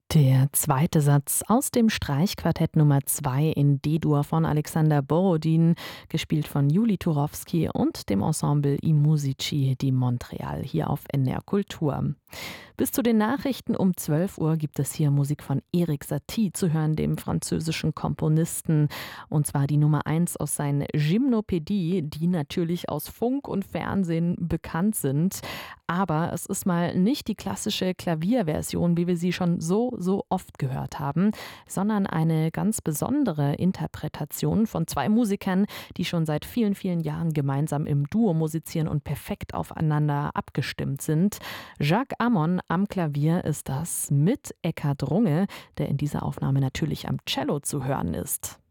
Der zweite Satz aus dem Streichquartett Nummer 2 in D-Dur von Alexander Borodin, gespielt von Juli Turowski und dem Ensemble I Musici di Montreal hier auf NR Kultur. Bis zu den Nachrichten um 12 Uhr gibt es hier Musik von Erik Satie zu hören, dem französischen Komponisten. Und zwar die Nummer 1 aus seinen Gymnopädie, die natürlich aus Funk und Fernsehen bekannt sind. Aber es ist mal nicht die klassische Klavierversion, wie wir sie schon so oft gehört haben, sondern eine ganz besondere Interpretation von zwei Musikern, die schon seit vielen Jahren gemeinsam im Duo musizieren und perfekt aufeinander abgestimmt sind. Jacques Ammon am Klavier ist das mit Eckhard Runge, der in dieser Aufnahme natürlich am Cello zu hören ist.